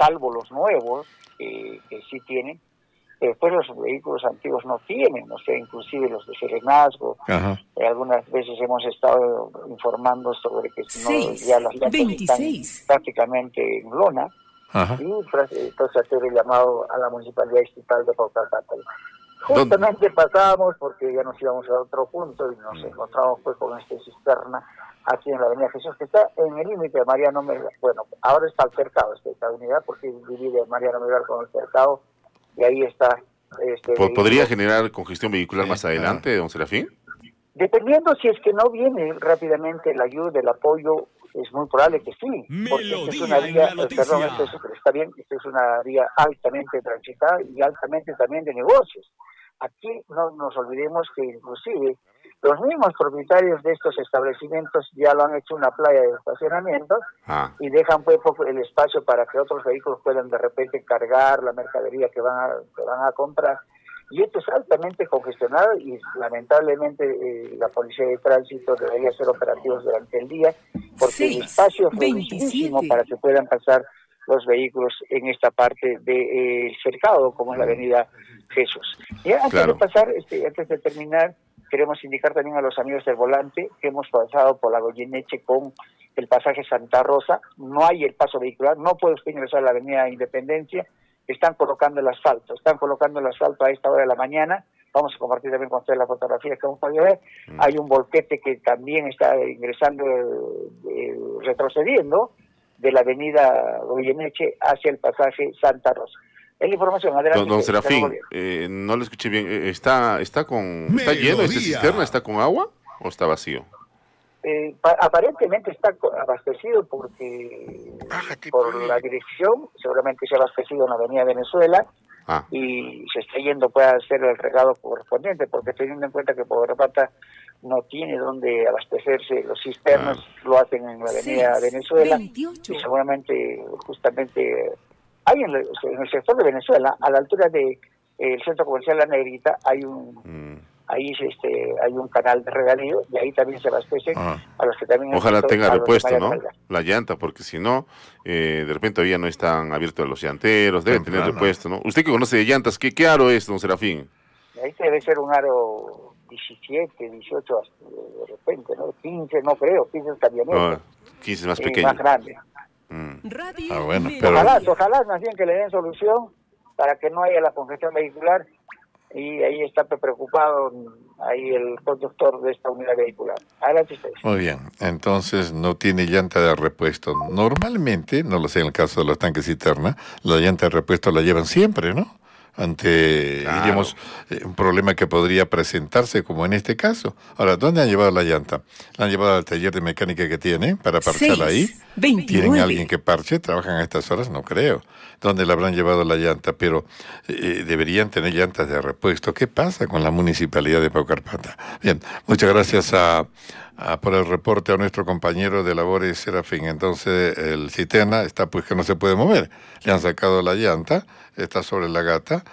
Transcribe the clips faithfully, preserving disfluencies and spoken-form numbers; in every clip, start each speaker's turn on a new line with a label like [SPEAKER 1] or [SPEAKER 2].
[SPEAKER 1] salvo los nuevos, eh, que sí tienen, pero después los vehículos antiguos no tienen, o sea, inclusive los de serenazgo. Eh, algunas veces hemos estado informando sobre que no, ya las llantas están prácticamente en lona. Ajá. Y entonces hacer el llamado a la Municipalidad Distrital de Paucarpata. Justamente pasábamos porque ya nos íbamos a otro punto y nos mm. encontramos pues con esta cisterna aquí en la Avenida Jesús, que está en el límite de Mariano Melgar. Bueno, ahora está al cercado esta unidad porque divide Mariano Melgar con el cercado y ahí está. Este,
[SPEAKER 2] ¿Podría generar congestión vehicular sí, más adelante, claro. don Serafín?
[SPEAKER 1] Dependiendo si es que no viene rápidamente la ayuda, el apoyo, es muy probable que sí, porque esta es una vía, perdón, esto es, está bien, esta es una vía altamente transitada y altamente también de negocios. Aquí no nos olvidemos que inclusive los mismos propietarios de estos establecimientos ya lo han hecho una playa de estacionamiento ah. y dejan pues poco el espacio para que otros vehículos puedan de repente cargar la mercadería que van a, que van a comprar. Y esto es altamente congestionado y lamentablemente eh, la Policía de Tránsito debería hacer operativos durante el día porque seis, el espacio es muchísimo para que puedan pasar los vehículos en esta parte del de, eh, cercado, como es la Avenida Jesús. Y antes claro. de pasar, este, antes de terminar, queremos indicar también a los amigos del volante que hemos pasado por la Goyeneche con el pasaje Santa Rosa. No hay el paso vehicular, no puede usted ingresar a la Avenida Independencia. Están colocando el asfalto, están colocando el asfalto a esta hora de la mañana. Vamos a compartir también con ustedes las fotografías que hemos podido ver. Mm. Hay un volquete que también está ingresando, eh, retrocediendo de la avenida Goyeneche hacia el pasaje Santa Rosa. Es la información, adelante.
[SPEAKER 2] Don, don Serafín, eh, no lo escuché bien. ¿Está, está, con, ¿está lleno esta cisterna? ¿Está con agua o está vacío?
[SPEAKER 1] Eh, pa- aparentemente está abastecido porque Bájate, por pues. la dirección, seguramente se ha abastecido en la avenida Venezuela ah. y se está yendo puede hacer el regalo correspondiente, porque teniendo en cuenta que Paucarpata no tiene donde abastecerse, los cisternas ah. lo hacen en la avenida seis, Venezuela veintiocho. Y seguramente justamente hay en el, en el sector de Venezuela, a la altura del de, el centro comercial La Negrita, hay un... Mm. Ahí este, hay un canal de regadío y ahí también se abastece ah. a los que también...
[SPEAKER 2] Ojalá tenga repuesto, ¿no? La llanta, porque si no, eh, de repente todavía no están abiertos los llanteros, deben tener claro. repuesto, ¿no? Usted que conoce de llantas, ¿qué, qué aro es, don Serafín?
[SPEAKER 1] Ahí debe ser un aro diecisiete, dieciocho, de repente, ¿no? quince, no creo, quince es camioneta.
[SPEAKER 2] No, quince es más pequeño.
[SPEAKER 1] Más grande.
[SPEAKER 2] Mm.
[SPEAKER 3] Ah, bueno,
[SPEAKER 1] pero... Ojalá, ojalá más bien que le den solución para que no haya la congestión vehicular. Y ahí está preocupado ahí el conductor de esta unidad vehicular. Adelante ustedes.
[SPEAKER 3] Muy bien, entonces no tiene llanta de repuesto. Normalmente, no lo sé en el caso de los tanques cisterna, la llanta de repuesto la llevan siempre, ¿no? Ante, claro. diríamos, eh, un problema que podría presentarse como en este caso. Ahora, ¿dónde han llevado la llanta? ¿La han llevado al taller de mecánica que tienen para parcharla ahí? veintinueve. ¿Tienen alguien que parche? ¿Trabajan a estas horas? No creo. ¿Dónde le habrán llevado la llanta? Pero eh, deberían tener llantas de repuesto. ¿Qué pasa con la municipalidad de Paucarpata? Bien, muchas gracias a, a por el reporte a nuestro compañero de labores Serafín. Entonces, el cisterna está pues que no se puede mover. Le han sacado la llanta, está sobre la gata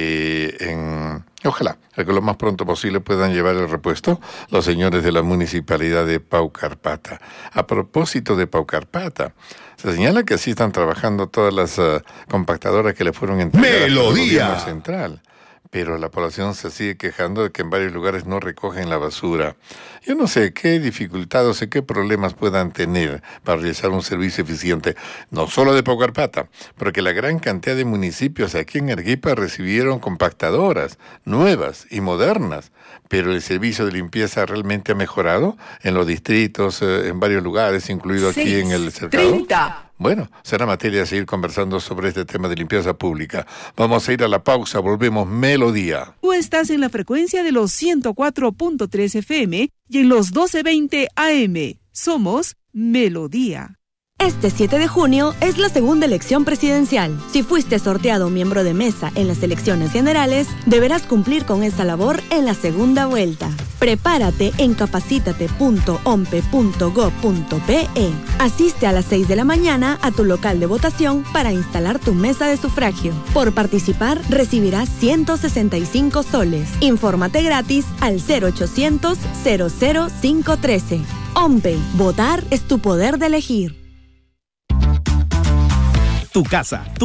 [SPEAKER 3] y en... Ojalá, que lo más pronto posible puedan llevar el repuesto los señores de la municipalidad de Paucarpata. A propósito de Paucarpata, se señala que así están trabajando todas las uh, compactadoras que le fueron entregadas al gobierno central. Pero la población se sigue quejando de que en varios lugares no recogen la basura. Yo no sé qué dificultades o qué problemas puedan tener para realizar un servicio eficiente, no solo de Paucarpata, porque la gran cantidad de municipios aquí en Arequipa recibieron compactadoras nuevas y modernas, pero el servicio de limpieza realmente ha mejorado en los distritos, eh, en varios lugares, incluido aquí en el cercado. treinta. Bueno, será materia de seguir conversando sobre este tema de limpieza pública. Vamos a ir a la pausa, volvemos Melodía.
[SPEAKER 4] Tú estás en la frecuencia de los ciento cuatro punto tres F M y en los doce veinte A M. Somos Melodía.
[SPEAKER 5] Este siete de junio es la segunda elección presidencial. Si fuiste sorteado miembro de mesa en las elecciones generales, deberás cumplir con esa labor en la segunda vuelta. Prepárate en capacítate punto ompe punto gob punto pe. Asiste a las seis de la mañana a tu local de votación para instalar tu mesa de sufragio. Por participar, recibirás ciento sesenta y cinco soles. Infórmate gratis al cero ochocientos cero cero cinco uno tres. OMPE, votar es tu poder de elegir.
[SPEAKER 6] Tu casa, tu